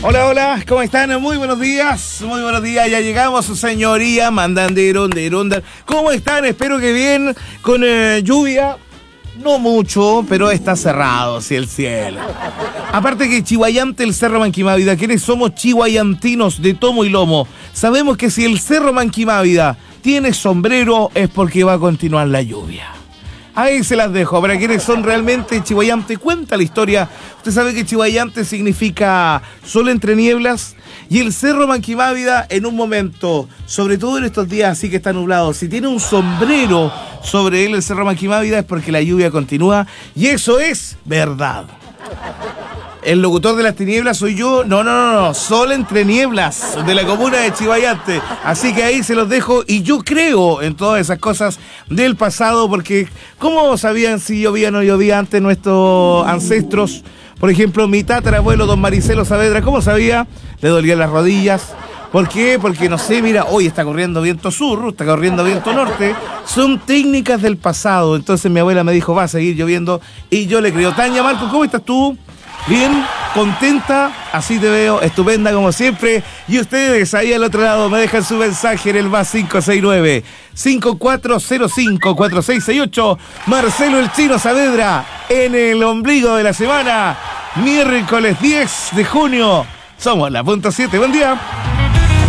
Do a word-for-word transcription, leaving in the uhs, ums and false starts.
Hola, hola, ¿cómo están? Muy buenos días, muy buenos días. Ya llegamos, su señoría, mandan de ronda, de ronda. ¿Cómo están? Espero que bien, con eh, lluvia. No mucho, pero está cerrado, sí, el cielo. Aparte que Chihuayante, el Cerro Manquimávida, quienes somos chihuayantinos de tomo y lomo, sabemos que si el Cerro Manquimávida tiene sombrero es porque va a continuar la lluvia. Ahí se las dejo, para quienes son realmente Chihuayante, cuenta la historia. Usted sabe que Chihuayante significa sol entre nieblas, y el Cerro Manquimávida en un momento, sobre todo en estos días así que está nublado, si tiene un sombrero sobre él el Cerro Manquimávida es porque la lluvia continúa, y eso es verdad. El locutor de las tinieblas soy yo. No, no, no, no. Sol entre nieblas de la comuna de Chihuayante. Así que ahí se los dejo. Y yo creo en todas esas cosas del pasado. Porque ¿cómo sabían si llovía o no llovía antes nuestros ancestros? Por ejemplo, mi tatarabuelo, don Maricelo Saavedra, ¿cómo sabía? Le dolían las rodillas. ¿Por qué? Porque no sé, mira, hoy está corriendo viento sur, está corriendo viento norte. Son técnicas del pasado. Entonces mi abuela me dijo, va a seguir lloviendo. Y yo le creo. Tania Marco, ¿cómo estás tú? Bien, contenta, así te veo, estupenda como siempre. Y ustedes ahí al otro lado me dejan su mensaje en el más cinco seis nueve, cinco cuatro cero cinco, cuatro seis seis ocho. Marcelo el Chino Saavedra en el ombligo de la semana, miércoles diez de junio. Somos la punto siete, buen día.